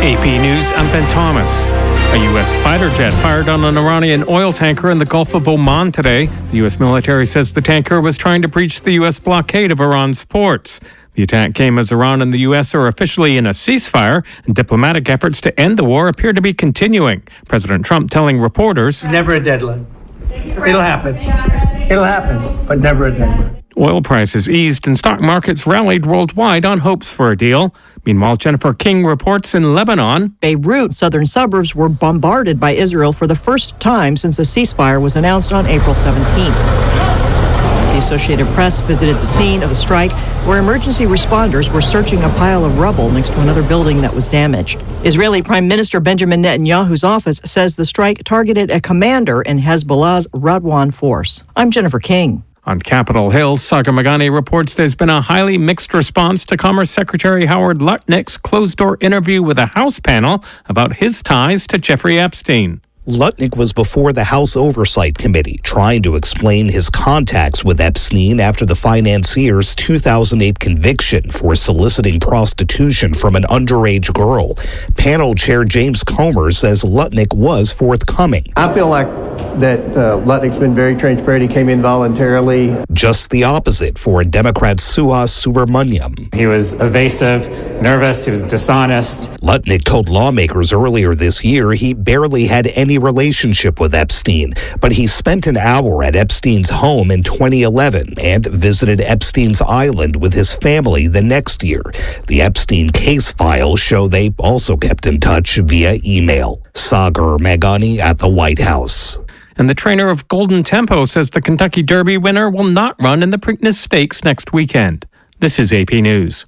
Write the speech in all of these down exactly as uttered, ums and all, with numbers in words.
A P News, I'm Ben Thomas. A U S fighter jet fired on an Iranian oil tanker in the Gulf of Oman today. The U S military says the tanker was trying to breach the U S blockade of Iran's ports. The attack came as Iran and the U S are officially in a ceasefire, and diplomatic efforts to end the war appear to be continuing. President Trump telling reporters, "Never a deadline. It'll happen. It'll happen, but never a deadline." Oil prices eased and stock markets rallied worldwide on hopes for a deal. Meanwhile, Jennifer King reports in Lebanon. Beirut southern suburbs were bombarded by Israel for the first time since a ceasefire was announced on April seventeenth. The Associated Press visited the scene of the strike, where emergency responders were searching a pile of rubble next to another building that was damaged. Israeli Prime Minister Benjamin Netanyahu's office says the strike targeted a commander in Hezbollah's Radwan force. I'm Jennifer King. On Capitol Hill, Sagar Meghani reports there's been a highly mixed response to Commerce Secretary Howard Lutnick's closed-door interview with a House panel about his ties to Jeffrey Epstein. Lutnick was before the House Oversight Committee trying to explain his contacts with Epstein after the financier's two thousand eight conviction for soliciting prostitution from an underage girl. Panel Chair James Comer says Lutnick was forthcoming. I feel like that uh, Lutnick's been very transparent. He came in voluntarily. Just the opposite for Democrat Suhas Subramaniam. He was evasive, nervous, he was dishonest. Lutnick told lawmakers earlier this year he barely had any relationship with Epstein, but he spent an hour at Epstein's home in twenty eleven and visited Epstein's island with his family the next year. The Epstein case files show they also kept in touch via email. Sagar Meghani at the White House. And the trainer of Golden Tempo says the Kentucky Derby winner will not run in the Preakness Stakes next weekend. This is A P News.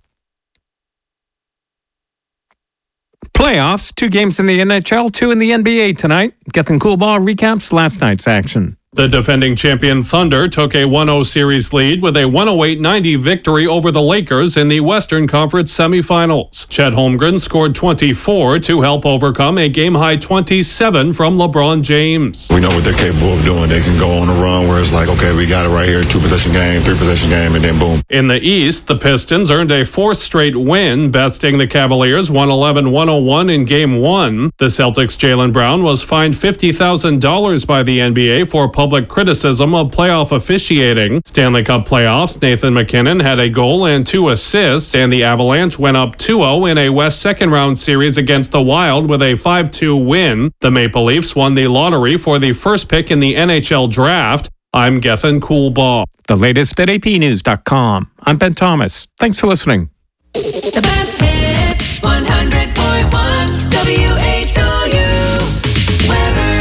Playoffs, two games in the N H L, two in the N B A tonight. Gethin Coolball recaps last night's action. The defending champion Thunder took a one oh series lead with a one oh eight ninety victory over the Lakers in the Western Conference semifinals. Chet Holmgren scored twenty-four to help overcome a game-high twenty-seven from LeBron James. We know what they're capable of doing. They can go on a run where it's like, okay, we got it right here, two-possession game, three-possession game, and then boom. In the East, the Pistons earned a fourth straight win, besting the Cavaliers one eleven one oh one in Game one. The Celtics' Jaylen Brown was fined fifty thousand dollars by the N B A for public criticism of playoff officiating. Stanley Cup playoffs, Nathan McKinnon had a goal and two assists, and the Avalanche went up two oh in a West second-round series against the Wild with a five two win. The Maple Leafs won the lottery for the first pick in the N H L draft. I'm Gethin Coolball. The latest at A P news dot com. I'm Ben Thomas. Thanks for listening. The best hits, one hundred point one W H O U. Weather.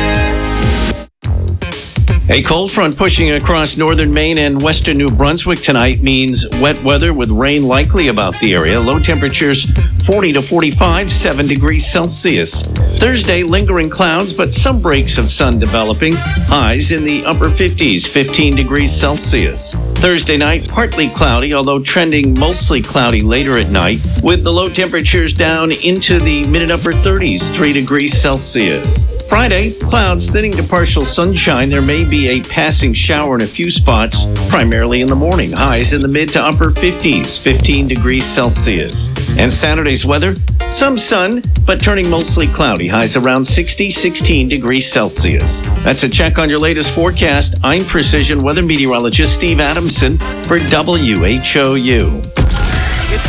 A cold front pushing across northern Maine and western New Brunswick tonight means wet weather with rain likely about the area. Low temperatures forty to forty-five, seven degrees Celsius. Thursday, lingering clouds, but some breaks of sun developing. Highs in the upper fifties, fifteen degrees Celsius. Thursday night, partly cloudy, although trending mostly cloudy later at night, with the low temperatures down into the mid and upper thirties, three degrees Celsius. Friday, clouds thinning to partial sunshine. There may be a passing shower in a few spots, primarily in the morning. Highs in the mid to upper fifties, fifteen degrees Celsius. And Saturday's weather, some sun, but turning mostly cloudy. Highs around sixty, sixteen degrees Celsius. That's a check on your latest forecast. I'm Precision Weather Meteorologist Steve Adamson for W H O U.